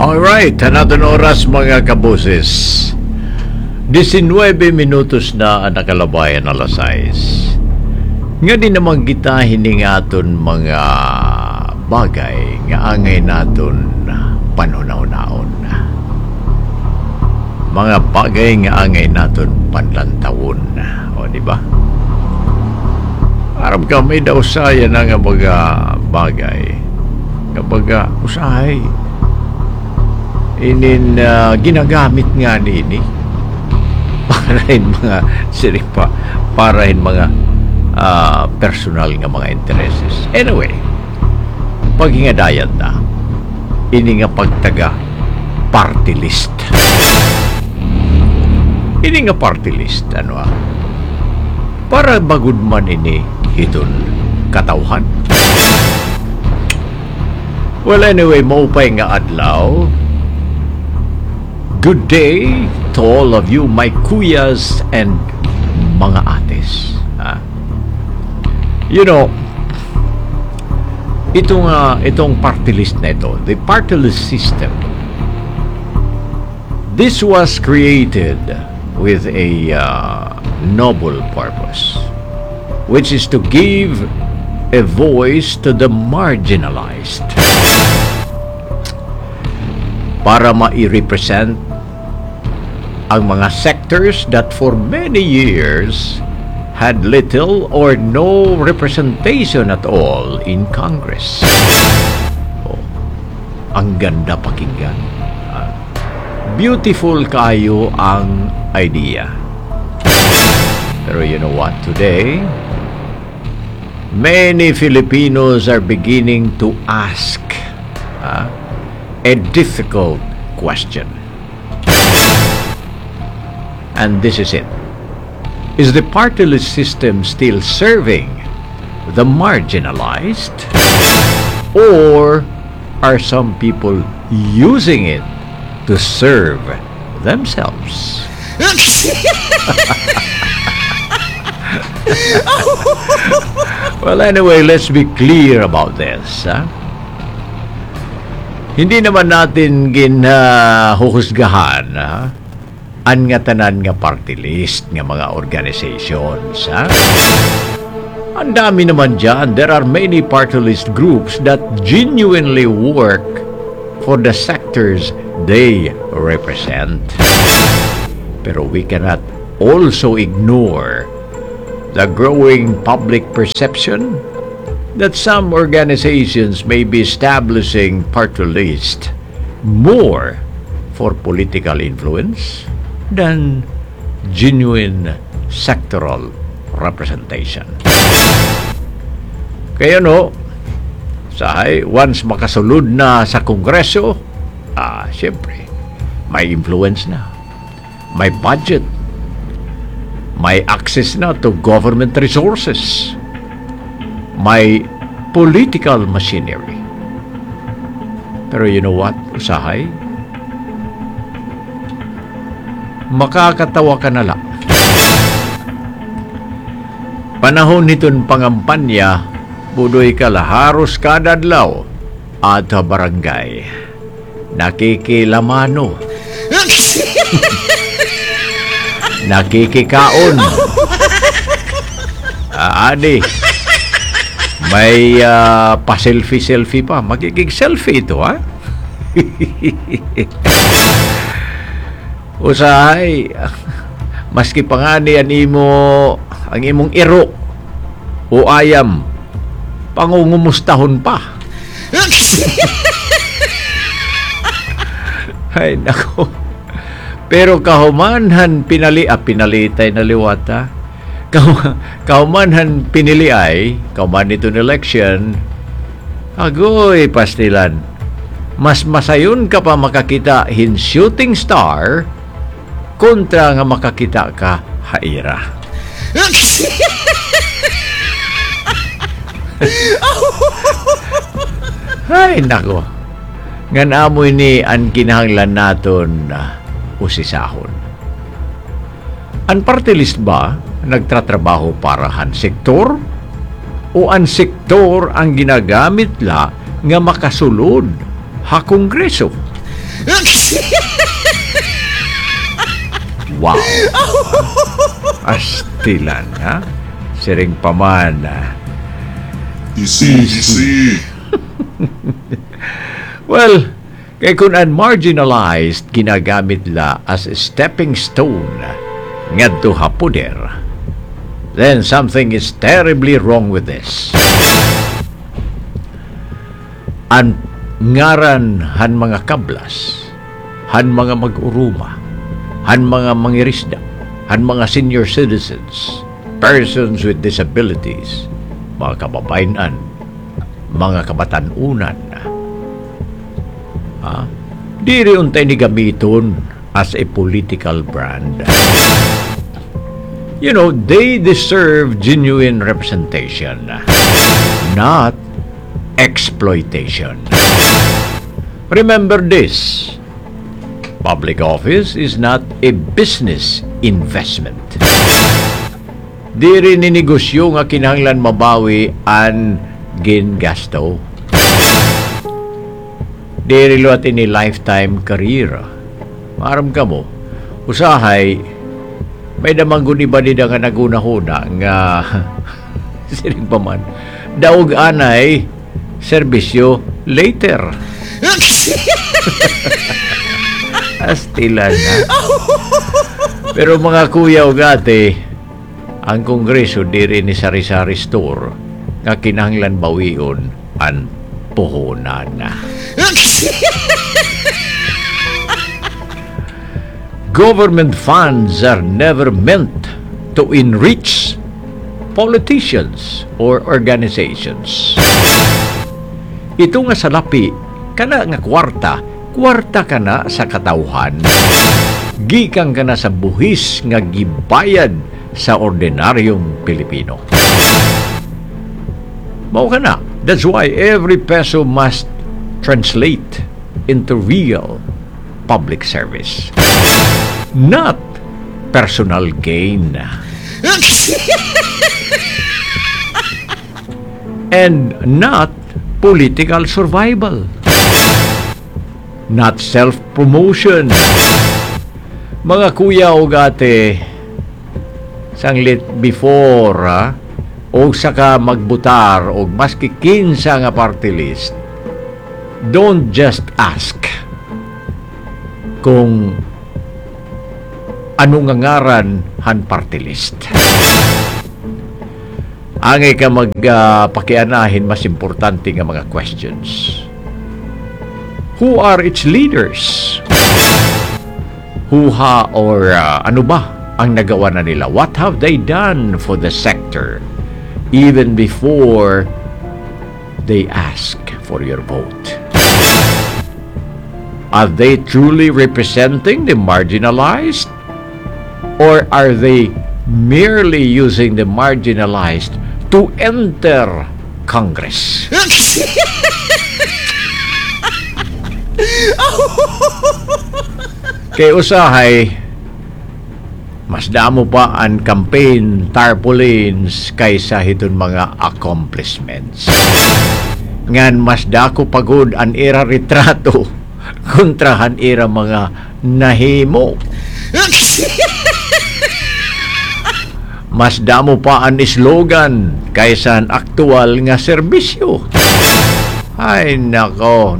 Alright, another oras mga kaboses. 19 minutos na ang nakalabayan alas 6. Nga din naman kita hiningaton mga bagay nga angay naton panunaw-naon. Mga bagay nga angay naton panlantawon. O, di ba? Aram ka may daw saya na nga mga bagay. Kapag usahay, ginagamit nga nini parahin mga siripa, parahin mga personal nga mga intereses. Anyway, pag hingadayan na ini nga pagtaga party list. Ini nga party list ano para bagud man ini hiton katawhan. Well, anyway, maupay nga adlaw. Good day to all of you, my kuyas and mga ates. You know, itong party list na ito, the party list system, this was created with a noble purpose, which is to give a voice to the marginalized, para ma-represent ang mga sectors that for many years had little or no representation at all in Congress. Oh, ang ganda pakinggan. Beautiful kayo ang idea. Pero you know what? Today, many Filipinos are beginning to ask a difficult question. And this is it. Is the party list system still serving the marginalized? Or are some people using it to serve themselves? Well, anyway, let's be clear about this. Hindi naman natin ginahuhusgahan ang nga tanan nga party list nga mga organizations. Ang dami naman dyan. There are many party list groups that genuinely work for the sectors they represent. Pero we cannot also ignore the growing public perception that some organizations may be establishing party list more for political influence than genuine sectoral representation. Kaya once makasulod na sa Kongreso, siyempre, may influence na, may budget, may access na to government resources, may political machinery. Pero you know what, usahay? Makakatawa ka na lang. Panahon niton pangampanya, budoy kalaharos kadadlaw at barangay. Nakikilamano. Nakikikaon. Adi. May pa-selfie-selfie pa. Magiging-selfie ito, Usahay, maski pa nga niyan ang imong iro o ayam, pangungumustahon pa. Ay, nako. Pero kahumanhan pinalitay na liwata. Kaumanhan pinili ay, kauman nito election, agoy pastilan, mas masayon ka pa makakita hin shooting star kontra nga makakita ka haira. Ay, nako. Ngan amoy ni ang kinahanglan naton usisahon. Ang party list ba nagtatrabaho para han sektor o ang sektor ang ginagamit la nga makasulod ha Kongreso? Wow. Astilan, ha? Siring paman. Easy. Well, kay kung unmarginalized, ginagamit la as a stepping stone ngadto ha puder, then something is terribly wrong with this. Ang ngaran han mga kablas, han mga mag-uruma, han mga mangirisda, han mga senior citizens, persons with disabilities, mga kababayanan, mga kabatanunan, diri untay ni gamiton as a political brand. You know, they deserve genuine representation, not exploitation. Remember this: public office is not a business investment. Di rin ninegosyo nga kinahanglan mabawi ang gingasto. Di rin luat ini lifetime career. Maaram ka mo, usahay, may damang guniba di nga naguna-huna nga sining paman. Daog anay, serbisyo later. Astilan na. Pero mga kuya o gate, ang kongreso diri ni sari-sari store nga kinahanglan bawion ang puhunan na. Government funds are never meant to enrich politicians or organizations. Ito nga salapi, kana nga kwarta kana sa katawhan, gikan kana sa buhis nga gibayad sa ordinaryong Pilipino. Mao kana, that's why every peso must translate into real public service, not personal gain. And not political survival. Not self-promotion. Mga kuya o gate, sanglit before, o saka magbutar o maski kinsa nga party list, don't just ask kung ano nga ngaran han party list. Angay ka magpakianahin mas importante nga mga questions. Who are its leaders? Ano ba ang nagawa na nila? What have they done for the sector even before they ask for your vote? Are they truly representing the marginalized? Or are they merely using the marginalized to enter Congress? Kay usahay, mas damo pa ang campaign tarpaulins kaysa hiton mga accomplishments. Ngan mas dako pagod ang era retrato kontrahan era mga nahimo. Mas damo pa ang slogan kaysa ang aktual nga serbisyo. Ay, nako.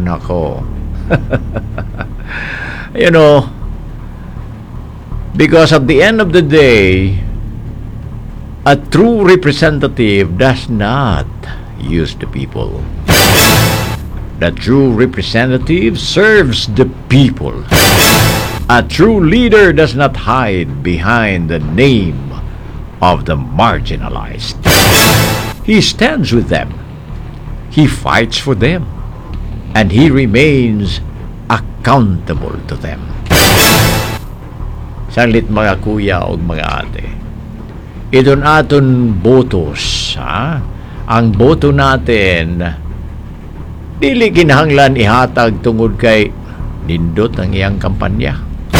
You know, because at the end of the day, a true representative does not use the people. The true representative serves the people. A true leader does not hide behind the name of the marginalized. He stands with them. He fights for them. And he remains accountable to them. Saglit mga kuya o mga ate, idon aton botos, ang boto natin dili kinahanglan ihatag tungod kay nindot ang iyang kampanya.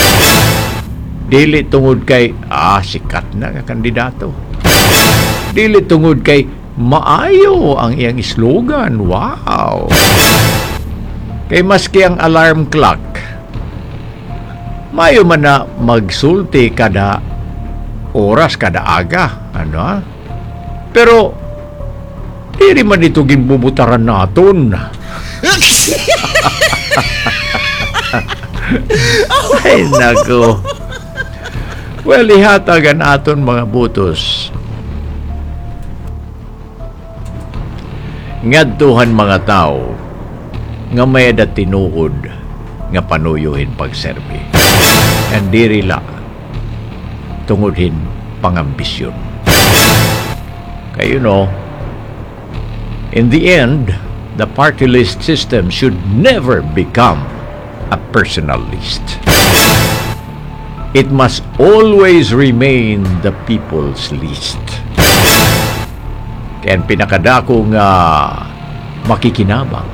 Dili tungod kay sikat na nga kandidato. Dili tungod kay maayo ang iyang slogan. Wow. Kay maski ang alarm clock Mayo man na magsulti kada oras, kada aga. Pero, di man ito ginbubutaran naton. Ay, nako. Well, ihatagan aton mga butos. Ngadtuhan mga tao nga may da tinuod nga panuyuhin pagserbi. And dirila tungudhin pangambisyon. Kaya in the end, the party list system should never become a personal list. It must always remain the people's list. Kaya pinakadako nga makikinabang.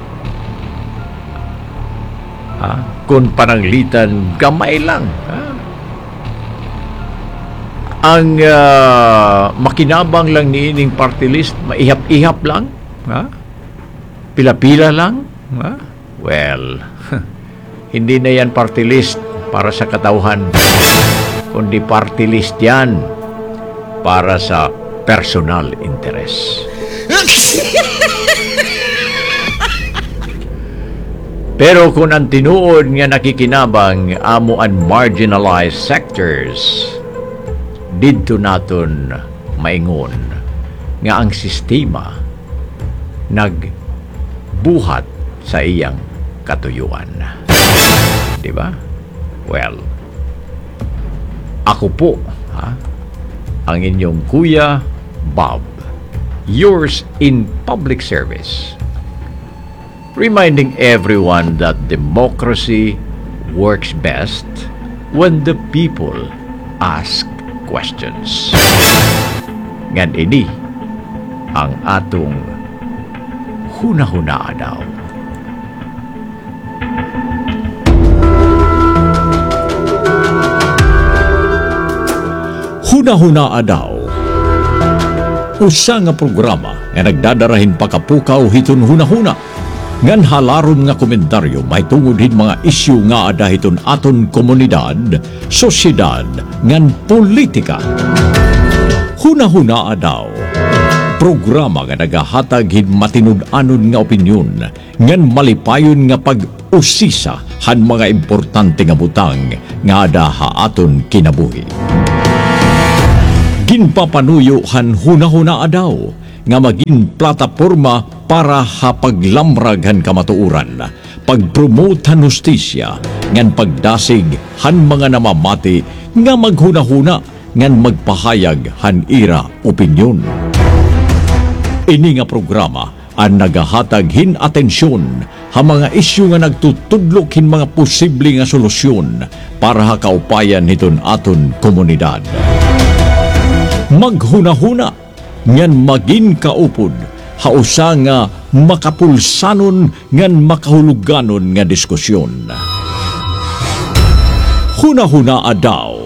Kung pananglitan, gamay lang. Ang makinabang lang niining party list, maihap-ihap lang. Pila-pila lang. Well, hindi na yan party list para sa katauhan, kundi party list yan para sa personal interest. Pero kung ang tinuod nga nakikinabang amo ang marginalized sectors, didto naton maingon nga ang sistema nagbuhat sa iyang katuyuan. Di ba? Well, ako po, ang inyong Kuya Bob, yours in public service, reminding everyone that democracy works best when the people ask questions. Ngan ini ang atong hunahuna daw. Hunahuna daw. Usa nga programa nga nagdadarahin pakapukaw hiton hunahuna. Ngan halaron nga komentaryo may tungod mga isyu nga adahiton aton komunidad, sosyedad, ngan politika. Hunahuna daw. Programa nga nagahatag hin matinud-anon nga opinyon, ngan malipayon nga pag-usisa han mga importante nga butang nga adaha aton kinabuhi. Ginpapanuyo han hunahuna daw nga maging plataporma para hapaglamrag han kamatuuran, pagpromote han hustisya, ngan pagdasig han mga namamati nga maghunahuna ngan magpahayag han ira opinyon. Ini nga programa ang nagahatag hin atensyon ha mga isyu nga nagtutudlok hin mga posible nga solusyon para ha kaupayan hiton aton komunidad. Maghunahuna ngan magin kaupod hausa nga makapulsanon ngan makahuluganon nga diskusyon. Hunahuna daw.